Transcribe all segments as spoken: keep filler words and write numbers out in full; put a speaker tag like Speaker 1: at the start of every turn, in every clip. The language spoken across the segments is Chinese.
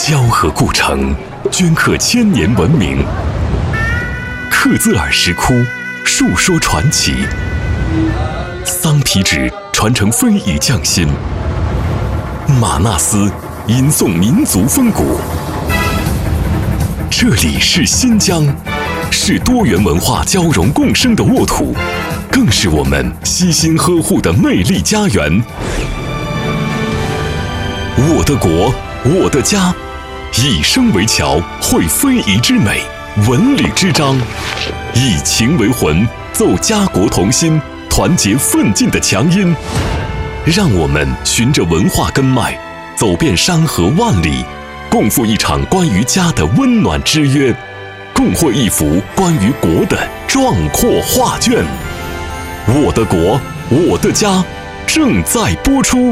Speaker 1: 交河故城，镌刻千年文明；克孜尔石窟，述说传奇；桑皮纸传承非遗匠心；玛纳斯吟诵民族风骨。这里是新疆，是多元文化交融共生的沃土，更是我们悉心呵护的魅力家园。我的国，我的家，以声为桥，绘非遗之美，文旅之章，以情为魂，奏家国同心，团结奋进的强音。让我们循着文化根脉，走遍山河万里，共赴一场关于家的温暖之约，共绘一幅关于国的壮阔画卷。我的国，我的家，正在播出。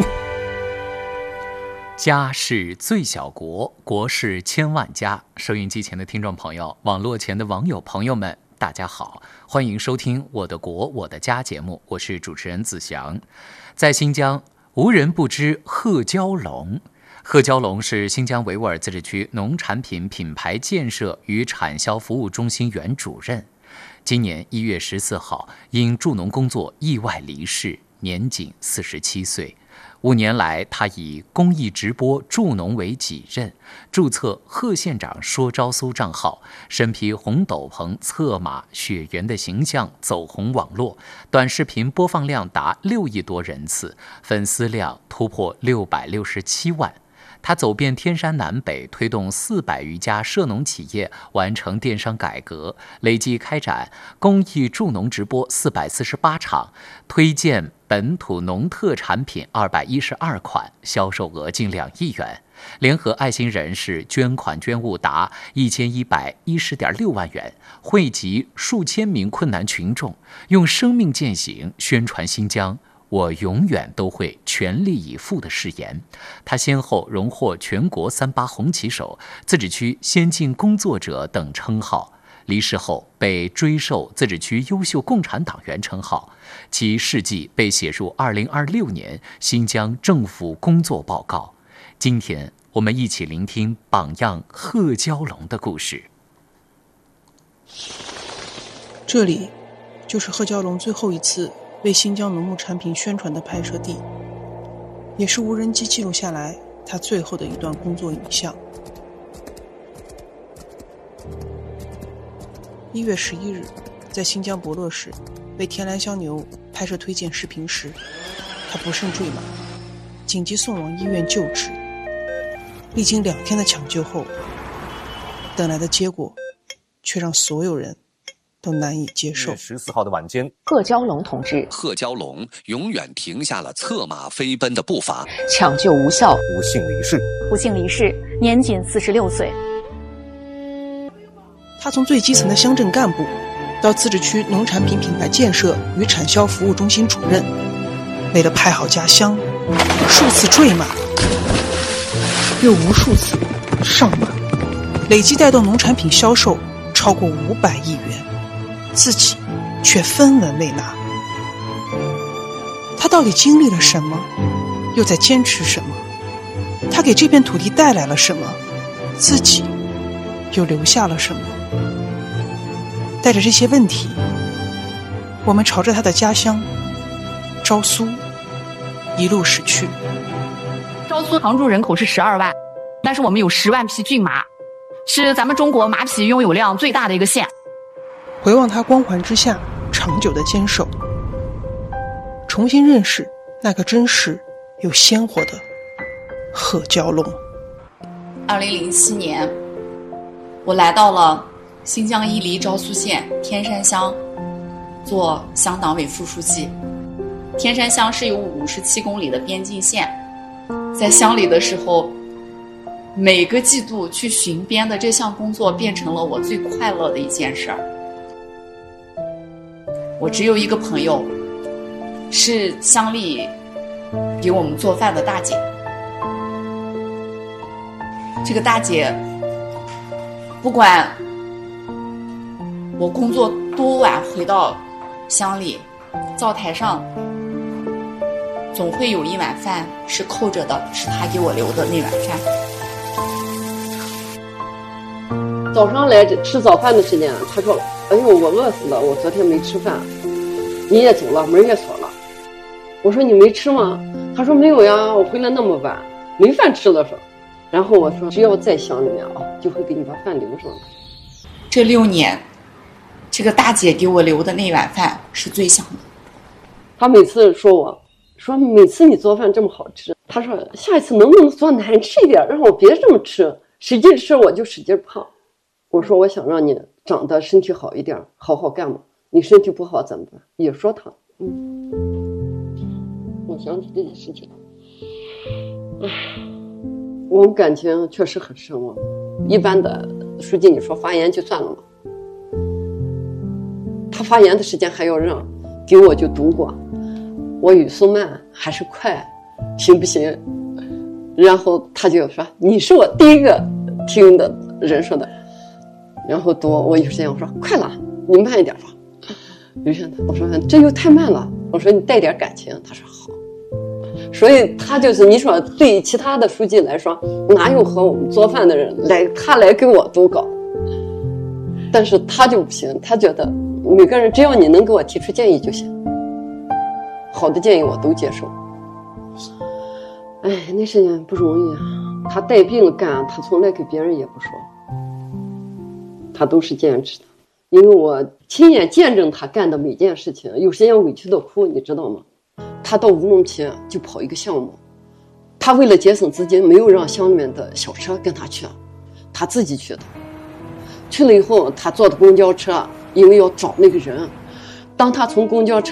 Speaker 2: 家是最小国，国是千万家。收音机前的听众朋友，网络前的网友朋友们，大家好，欢迎收听《我的国我的家》节目，我是主持人子祥。在新疆，无人不知贺娇龙。贺娇龙是新疆维吾尔自治区农产品品牌建设与产销服务中心原主任。今年一月十四号，因助农工作意外离世，年仅四十七岁。五年来，他以公益直播助农为己任，注册贺县长说招苏账号，身披红斗篷、策马、雪原的形象走红网络，短视频播放量达六亿多人次，粉丝量突破六百六十七万。他走遍天山南北，推动四百余家涉农企业完成电商改革，累计开展公益助农直播四百四十八场，推荐本土农特产品二百一十二款，销售额近两亿元。联合爱心人士捐款捐物达一千一百一十点六万元，惠及数千名困难群众，用生命践行宣传新疆我永远都会全力以赴的誓言。他先后荣获全国三八红旗手、自治区先进工作者等称号，离世后被追授自治区优秀共产党员称号，其事迹被写入二零二六年新疆政府工作报告。今天我们一起聆听榜样贺娇龙的故事。
Speaker 3: 这里就是贺娇龙最后一次为新疆农牧产品宣传的拍摄地，也是无人机记录下来他最后的一段工作影像。一月十一日，在新疆博乐市为田兰香牛拍摄推荐视频时，他不慎坠马，紧急送往医院救治。历经两天的抢救后，等来的结果却让所有人都难以接受。
Speaker 4: 十四号的晚间，
Speaker 5: 贺娇龙同志，
Speaker 6: 贺娇龙永远停下了策马飞奔的步伐，
Speaker 5: 抢救无效，
Speaker 4: 不幸离世。
Speaker 5: 不幸离世，年仅四十六岁。
Speaker 3: 他从最基层的乡镇干部，到自治区农产品品牌建设与产销服务中心主任，为了拍好家乡，数次坠马，又无数次上马，累计带动农产品销售超过五百亿元。自己却分文未拿。他到底经历了什么，又在坚持什么？他给这片土地带来了什么，自己又留下了什么？带着这些问题，我们朝着他的家乡昭苏一路驶去。
Speaker 7: 昭苏常住人口是十二万，但是我们有十万匹骏马，是咱们中国马匹拥有量最大的一个县。
Speaker 3: 回望他光环之下长久的坚守，重新认识那个真实又鲜活的贺娇龙。
Speaker 8: 二零零七年，我来到了新疆伊犁昭苏县天山乡，做乡党委副书记。天山乡是有五十七公里的边境线，在乡里的时候，每个季度去巡边的这项工作变成了我最快乐的一件事儿。我只有一个朋友，是乡里给我们做饭的大姐。这个大姐不管我工作多晚回到乡里，灶台上总会有一碗饭是扣着的，是她给我留的那碗饭。
Speaker 4: 早上来吃早饭的时间，他说：“哎呦，我饿死了，我昨天没吃饭。你也走了，门也锁了。”我说：“你没吃吗？”他说：“没有呀，我回来那么晚，没饭吃了。”说，然后我说：“只要在乡里面啊，就会给你把饭留上来。”
Speaker 8: 这六年，这个大姐给我留的那碗饭是最香的。
Speaker 4: 他每次说我，说每次你做饭这么好吃，他说下一次能不能做难吃一点，让我别这么吃，使劲吃我就使劲胖。我说我想让你长得身体好一点，好好干嘛。你身体不好怎么办？也说他，嗯，我想起这件事情，唉，我们感情确实很深啊。一般的书记，你说发言就算了嘛，他发言的时间还要让，给我就读过，我语速慢还是快，行不行？然后他就说你是我第一个听的人说的。然后读我有时间我说快了，你慢一点吧。于是我说这又太慢了，我说你带点感情，他说好。所以他就是你说对其他的书记来说，哪有和我们做饭的人来他来给我读稿，但是他就不行，他觉得每个人只要你能给我提出建议就行，好的建议我都接受。哎，那事情不容易啊，他带病干，他从来给别人也不说，他都是坚持的。因为我亲眼见证他干的每件事情，有时间委屈的哭，你知道吗？他到乌鲁木齐就跑一个项目，他为了节省资金，没有让乡里面的小车跟他去，他自己去的。去了以后，他坐的公交车，因为要找那个人，当他从公交车